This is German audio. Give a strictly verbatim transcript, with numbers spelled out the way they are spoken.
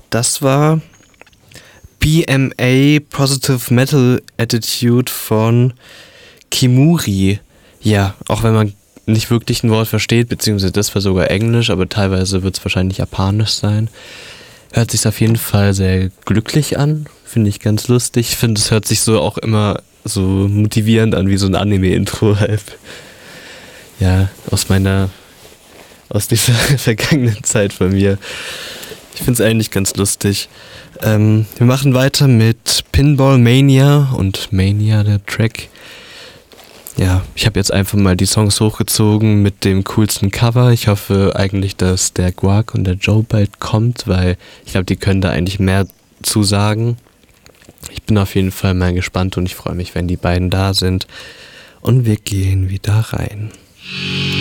Das war P M A Positive Metal Attitude von Kimuri. Ja, auch wenn man nicht wirklich ein Wort versteht, beziehungsweise das war sogar Englisch, aber teilweise wird es wahrscheinlich Japanisch sein. Hört sich auf jeden Fall sehr glücklich an, finde ich ganz lustig. Ich finde, es hört sich so auch immer so motivierend an, wie so ein Anime-Intro halt. Ja, aus meiner, aus dieser vergangenen Zeit von mir. Ich finde es eigentlich ganz lustig. Ähm, wir machen weiter mit Pinball Mania und Mania, der Track. Ja, ich habe jetzt einfach mal die Songs hochgezogen mit dem coolsten Cover. Ich hoffe eigentlich, dass der Guac und der Joe bald kommt, weil ich glaube, die können da eigentlich mehr zu sagen. Ich bin auf jeden Fall mal gespannt und ich freue mich, wenn die beiden da sind. Und wir gehen wieder rein.